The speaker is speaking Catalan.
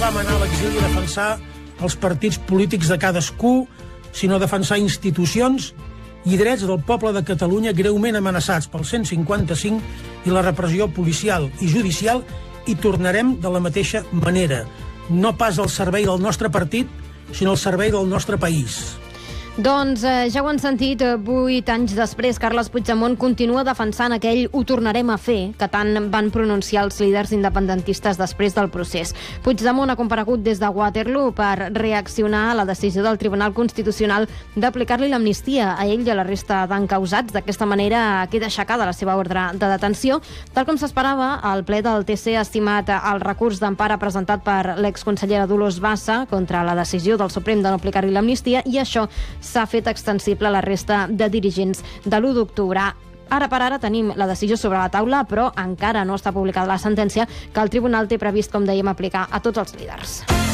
vam anar a l'exili a defensar els partits polítics de cadascú, sinó a defensar institucions i drets del poble de Catalunya greument amenaçats pel 155 i la repressió policial i judicial, i tornarem de la mateixa manera. No pas al servei del nostre partit, sinó al servei del nostre país. Doncs ja ho han sentit, 8 anys després, Carles Puigdemont continua defensant aquell "ho tornarem a fer" que tant van pronunciar els líders independentistes després del procés. Puigdemont ha comparegut des de Waterloo per reaccionar a la decisió del Tribunal Constitucional d'aplicar-li l'amnistia a ell i a la resta d'encausats. D'aquesta manera queda aixecada la seva ordre de detenció. Tal com s'esperava, el ple del TC ha estimat el recurs d'empara presentat per l'exconsellera Dolors Bassa contra la decisió del Suprem de no aplicar-li l'amnistia, i això s'ha fet extensible a la resta de dirigents de l'1 d'octubre. Ara per ara tenim la decisió sobre la taula, però encara no està publicada la sentència que el tribunal té previst, com dèiem, aplicar a tots els líders.